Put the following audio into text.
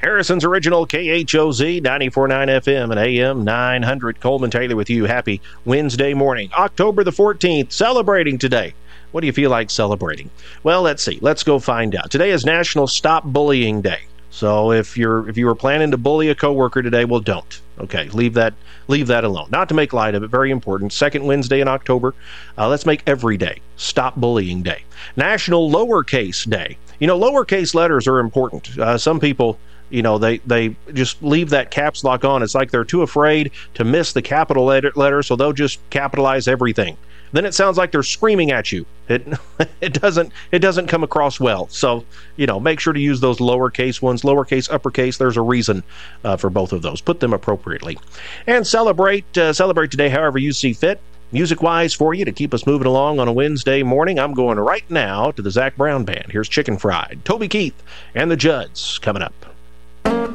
Harrison's original KHOZ 94.9 FM and AM 900. Coleman Taylor with you. Happy Wednesday morning. October the 14th, celebrating today. What do you feel like celebrating? Well, let's see. Let's go find out. Today is National Stop Bullying Day. So if you were planning to bully a coworker today, well, don't. Okay, leave that alone. Not to make light of it, very important. Second Wednesday in October. Let's make every day Stop Bullying Day. National Lowercase Day. You know, lowercase letters are important. Some people, you know, they just leave that caps lock on. It's like they're too afraid to miss the capital letter, so they'll just capitalize everything. Then it sounds like they're screaming at you. It doesn't come across well. So, you know, make sure to use those lowercase ones, lowercase, uppercase. There's a reason for both of those. Put them appropriately. And celebrate today however you see fit. Music-wise for you to keep us moving along on a Wednesday morning, I'm going right now to the Zac Brown Band. Here's Chicken Fried, Toby Keith, and the Judds coming up.